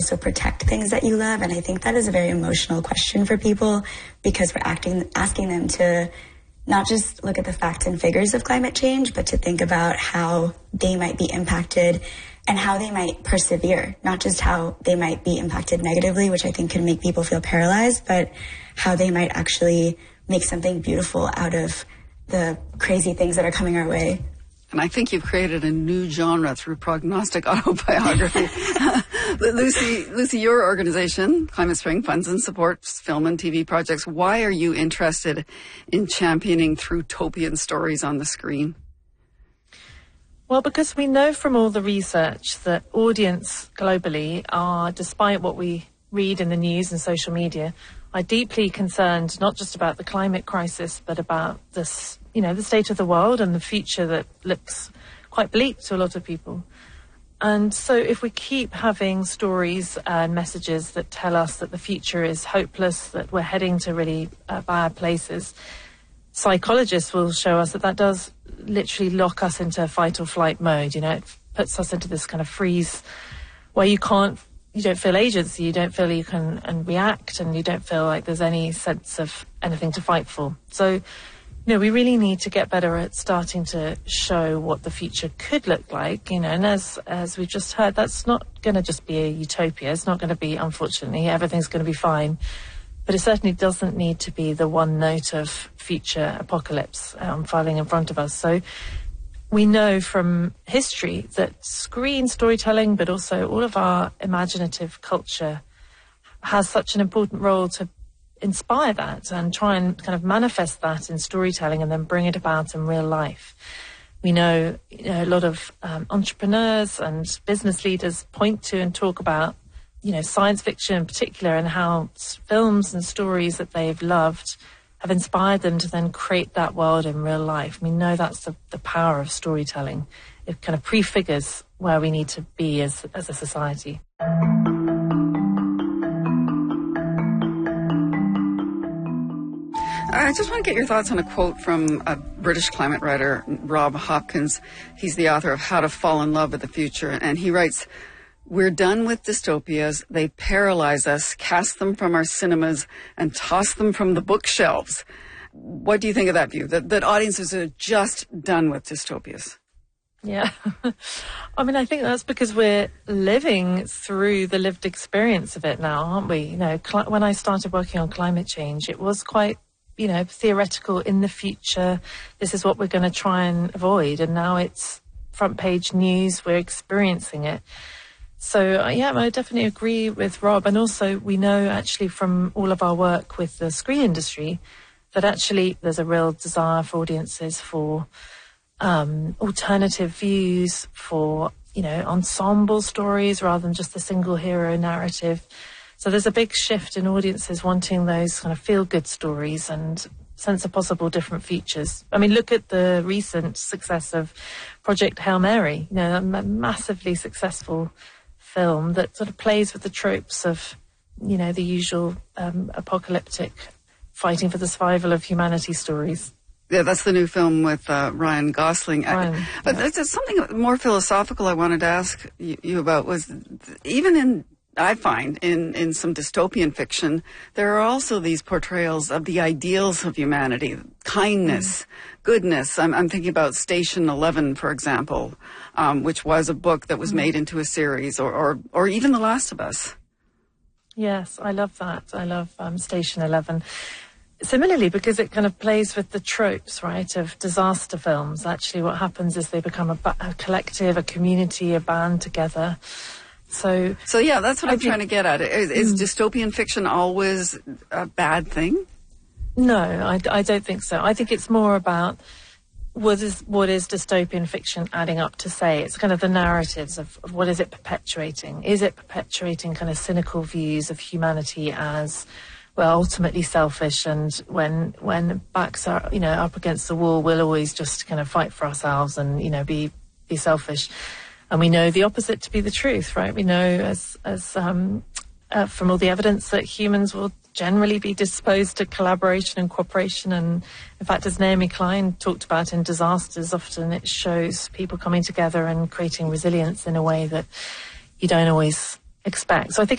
also protect things that you love? And I think that is a very emotional question for people, because we're asking them to not just look at the facts and figures of climate change, but to think about how they might be impacted and how they might persevere, not just how they might be impacted negatively, which I think can make people feel paralyzed, but how they might actually make something beautiful out of the crazy things that are coming our way. And I think you've created a new genre through prognostic autobiography. Lucy, your organization, Climate Spring, funds and supports film and TV projects. Why are you interested in championing Throughtopian stories on the screen? Well, because we know from all the research that audience globally are, despite what we read in the news and social media, are deeply concerned not just about the climate crisis, but about this, the state of the world and the future that looks quite bleak to a lot of people. And so if we keep having stories and messages that tell us that the future is hopeless, that we're heading to really bad places, psychologists will show us that does literally lock us into fight or flight mode. It puts us into this kind of freeze where you don't feel agency, you don't feel you can react, and you don't feel like there's any sense of anything to fight for. So, we really need to get better at starting to show what the future could look like, and as we've just heard, that's not going to just be a utopia. It's not going to be, unfortunately, everything's going to be fine. But it certainly doesn't need to be the one note of future apocalypse unfolding in front of us. So we know from history that screen storytelling, but also all of our imaginative culture, has such an important role to inspire that and try and kind of manifest that in storytelling and then bring it about in real life. We know, a lot of entrepreneurs and business leaders point to and talk about, science fiction in particular, and how films and stories that they've loved have inspired them to then create that world in real life. We know that's the power of storytelling. It kind of prefigures where we need to be as a society. I just want to get your thoughts on a quote from a British climate writer, Rob Hopkins. He's the author of How to Fall in Love with the Future, and he writes, "We're done with dystopias. They paralyze us, cast them from our cinemas, and toss them from the bookshelves." What do you think of that view, that audiences are just done with dystopias? Yeah. I think that's because we're living through the lived experience of it now, aren't we? When I started working on climate change, it was quite theoretical. In the future, this is what we're going to try and avoid. And now it's front page news. We're experiencing it. So, I definitely agree with Rob. And also we know actually from all of our work with the screen industry that actually there's a real desire for audiences for alternative views, for, ensemble stories rather than just the single hero narrative. So there's a big shift in audiences wanting those kind of feel-good stories and sense of possible different futures. Look at the recent success of Project Hail Mary, a massively successful film that sort of plays with the tropes of, the usual apocalyptic fighting for the survival of humanity stories. Yeah, that's the new film with Ryan Gosling. But there's something more philosophical I wanted to ask you about was I find in some dystopian fiction, there are also these portrayals of the ideals of humanity, kindness, goodness. I'm thinking about Station 11, for example, which was a book that was made into a series, or even The Last of Us. Yes, I love that. I love Station 11. Similarly, because it kind of plays with the tropes, right, of disaster films. Actually, what happens is they become a collective, a community, a band together. So yeah, that's what I'm trying to get at. Is dystopian fiction always a bad thing? No, I don't think so. I think it's more about what is dystopian fiction adding up to say. It's kind of the narratives of what is it perpetuating. Is it perpetuating kind of cynical views of humanity as, well, ultimately selfish, and when backs are, up against the wall, we'll always just kind of fight for ourselves and, be selfish. And we know the opposite to be the truth, right? We know as from all the evidence that humans will generally be disposed to collaboration and cooperation. And in fact, as Naomi Klein talked about in Disasters, often it shows people coming together and creating resilience in a way that you don't always expect. So I think